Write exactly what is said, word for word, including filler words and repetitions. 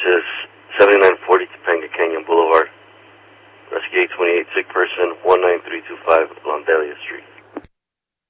is seventy-nine forty Topanga Canyon Boulevard. Rescue eight twenty-eight, sick person one